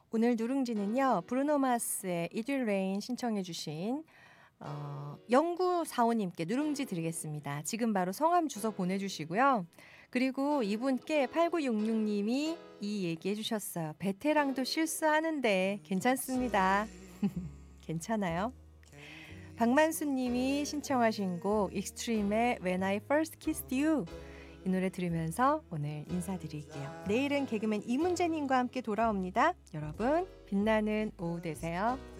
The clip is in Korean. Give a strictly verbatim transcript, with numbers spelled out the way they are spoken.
오늘 누룽지는요. 브루노 마스의 It Will Rain 신청해 주신 어, 영구사오님께 누룽지 드리겠습니다. 지금 바로 성함 주소 보내주시고요. 그리고 이분께 팔구육육님이 이 얘기 해주셨어요. 베테랑도 실수하는데 괜찮습니다. 괜찮아요? 박만수님이 신청하신 곡 익스트림의 When I First Kissed You 이 노래 들으면서 오늘 인사드릴게요. 내일은 개그맨 이문재님과 함께 돌아옵니다. 여러분 빛나는 오후 되세요.